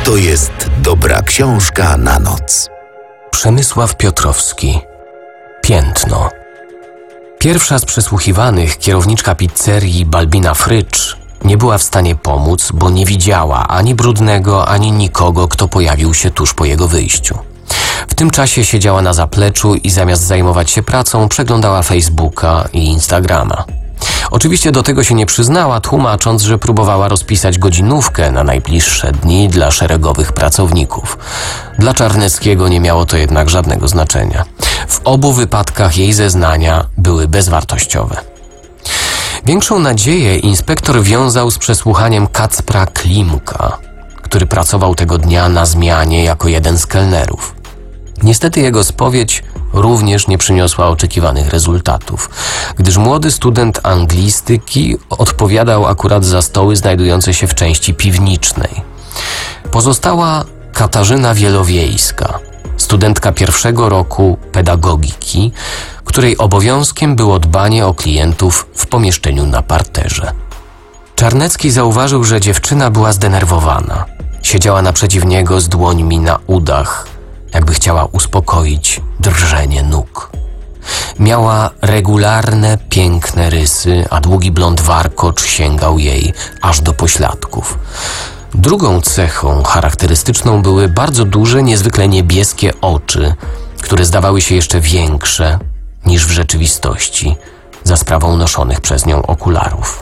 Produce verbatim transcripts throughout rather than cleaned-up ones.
to jest dobra książka na noc. Przemysław Piotrowski. Piętno. Pierwsza z przesłuchiwanych, kierowniczka pizzerii Balbina Frycz, nie była w stanie pomóc, bo nie widziała ani Brudnego, ani nikogo, kto pojawił się tuż po jego wyjściu. W tym czasie siedziała na zapleczu i zamiast zajmować się pracą, przeglądała Facebooka i Instagrama. Oczywiście do tego się nie przyznała, tłumacząc, że próbowała rozpisać godzinówkę na najbliższe dni dla szeregowych pracowników. Dla Czarneckiego nie miało to jednak żadnego znaczenia. W obu wypadkach jej zeznania były bezwartościowe. Większą nadzieję inspektor wiązał z przesłuchaniem Kacpra Klimka, który pracował tego dnia na zmianie jako jeden z kelnerów. Niestety jego spowiedź również nie przyniosła oczekiwanych rezultatów, gdyż młody student anglistyki odpowiadał akurat za stoły znajdujące się w części piwniczej. Pozostała Katarzyna Wielowiejska, studentka pierwszego roku pedagogiki, której obowiązkiem było dbanie o klientów w pomieszczeniu na parterze. Czarnecki zauważył, że dziewczyna była zdenerwowana. Siedziała naprzeciw niego z dłońmi na udach, jakby chciała uspokoić drżenie nóg. Miała regularne, piękne rysy, a długi blond warkocz sięgał jej aż do pośladków. Drugą cechą charakterystyczną były bardzo duże, niezwykle niebieskie oczy, które zdawały się jeszcze większe niż w rzeczywistości za sprawą noszonych przez nią okularów.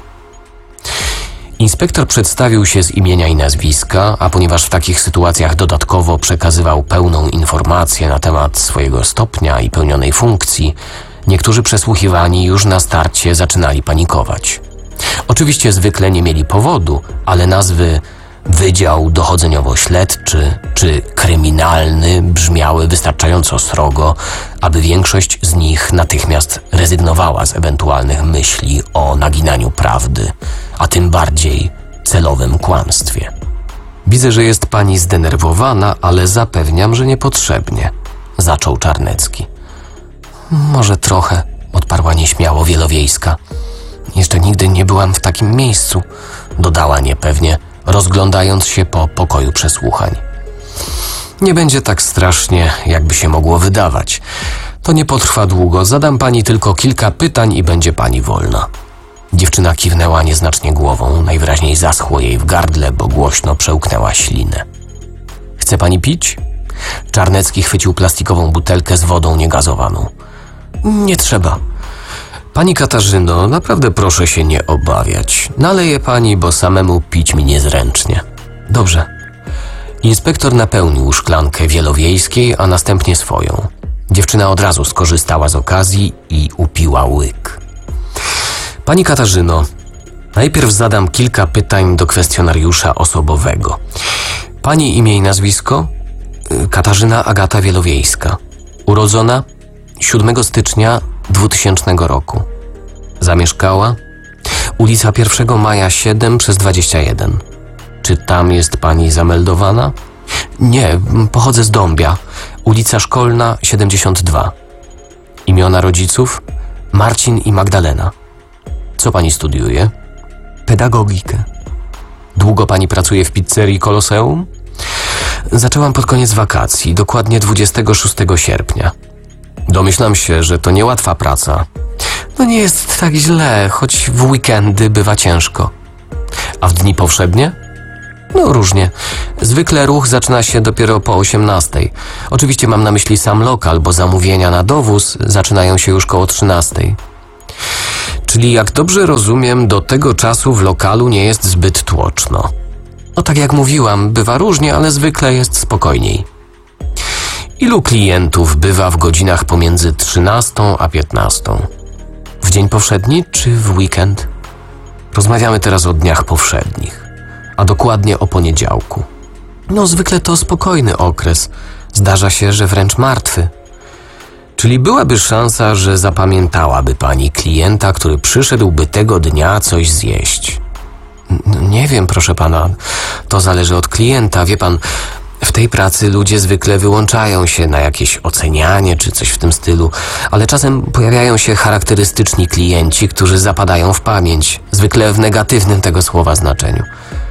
Inspektor przedstawił się z imienia i nazwiska, a ponieważ w takich sytuacjach dodatkowo przekazywał pełną informację na temat swojego stopnia i pełnionej funkcji, niektórzy przesłuchiwani już na starcie zaczynali panikować. Oczywiście zwykle nie mieli powodu, ale nazwy Wydział Dochodzeniowo-Śledczy czy Kryminalny brzmiały wystarczająco srogo, aby większość z nich natychmiast rezygnowała z ewentualnych myśli o naginaniu prawdy, a tym bardziej celowym kłamstwie. Widzę, że jest pani zdenerwowana, ale zapewniam, że niepotrzebnie, zaczął Czarnecki. Może trochę, odparła nieśmiało Wielowiejska. Jeszcze nigdy nie byłam w takim miejscu, dodała niepewnie, rozglądając się po pokoju przesłuchań. Nie będzie tak strasznie, jakby się mogło wydawać. To nie potrwa długo, zadam pani tylko kilka pytań i będzie pani wolna. Dziewczyna kiwnęła nieznacznie głową, najwyraźniej zaschło jej w gardle, bo głośno przełknęła ślinę. Chce pani pić? Czarnecki chwycił plastikową butelkę z wodą niegazowaną. Nie trzeba. Pani Katarzyno, naprawdę proszę się nie obawiać. Naleję pani, bo samemu pić mi niezręcznie. Dobrze. Inspektor napełnił szklankę Wielowiejskiej, a następnie swoją. Dziewczyna od razu skorzystała z okazji i upiła łyk. Pani Katarzyno, najpierw zadam kilka pytań do kwestionariusza osobowego. Pani imię i nazwisko? Katarzyna Agata Wielowiejska. Urodzona siódmego stycznia dwutysięcznego roku. Zamieszkała? Ulica pierwszego Maja siedem przez dwadzieścia jeden. Czy tam jest pani zameldowana? Nie, pochodzę z Dąbia. Ulica Szkolna siedemdziesiąt dwa. Imiona rodziców? Marcin i Magdalena. Co pani studiuje? Pedagogikę. Długo pani pracuje w pizzerii Koloseum? Zaczęłam pod koniec wakacji, dokładnie dwudziestego szóstego sierpnia. Domyślam się, że to niełatwa praca. No nie jest tak źle, choć w weekendy bywa ciężko. A w dni powszednie? No różnie. Zwykle ruch zaczyna się dopiero po osiemnastej. Oczywiście mam na myśli sam lokal, bo zamówienia na dowóz zaczynają się już koło trzynastej. Czyli jak dobrze rozumiem, do tego czasu w lokalu nie jest zbyt tłoczno. No tak jak mówiłam, bywa różnie, ale zwykle jest spokojniej. Ilu klientów bywa w godzinach pomiędzy trzynastą a piętnastą? W dzień powszedni czy w weekend? Rozmawiamy teraz o dniach powszednich, a dokładnie o poniedziałku. No zwykle to spokojny okres. Zdarza się, że wręcz martwy. Czyli byłaby szansa, że zapamiętałaby pani klienta, który przyszedłby tego dnia coś zjeść. N- nie wiem, proszę pana, to zależy od klienta. Wie pan, w tej pracy ludzie zwykle wyłączają się na jakieś ocenianie czy coś w tym stylu, ale czasem pojawiają się charakterystyczni klienci, którzy zapadają w pamięć, zwykle w negatywnym tego słowa znaczeniu.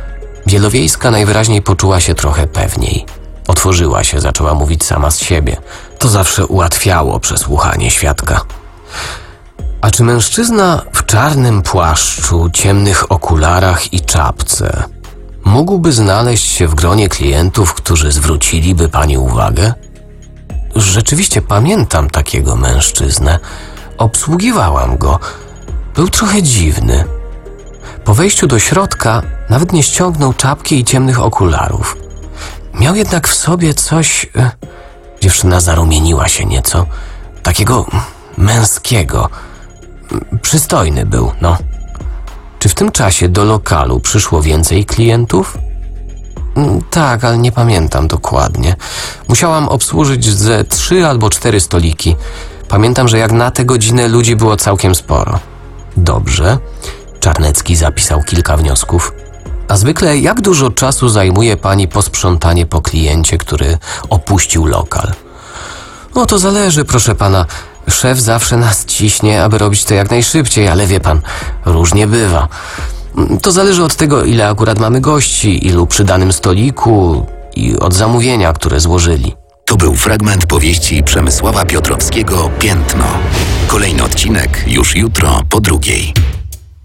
Wielowiejska najwyraźniej poczuła się trochę pewniej. Otworzyła się, zaczęła mówić sama z siebie. To zawsze ułatwiało przesłuchanie świadka. A czy mężczyzna w czarnym płaszczu, ciemnych okularach i czapce mógłby znaleźć się w gronie klientów, którzy zwróciliby pani uwagę? Rzeczywiście pamiętam takiego mężczyznę. Obsługiwałam go. Był trochę dziwny. Po wejściu do środka nawet nie ściągnął czapki i ciemnych okularów. Miał jednak w sobie coś... Dziewczyna zarumieniła się nieco. Takiego męskiego. Przystojny był, no. Czy w tym czasie do lokalu przyszło więcej klientów? Tak, ale nie pamiętam dokładnie. Musiałam obsłużyć ze trzy albo cztery stoliki. Pamiętam, że jak na tę godzinę ludzi było całkiem sporo. Dobrze. Czarnecki zapisał kilka wniosków. A zwykle jak dużo czasu zajmuje pani posprzątanie po kliencie, który opuścił lokal? No to zależy, proszę pana. Szef zawsze nas ciśnie, aby robić to jak najszybciej, ale wie pan, różnie bywa. To zależy od tego, ile akurat mamy gości, ilu przy danym stoliku i od zamówienia, które złożyli. To był fragment powieści Przemysława Piotrowskiego „Piętno”. Kolejny odcinek już jutro po drugiej.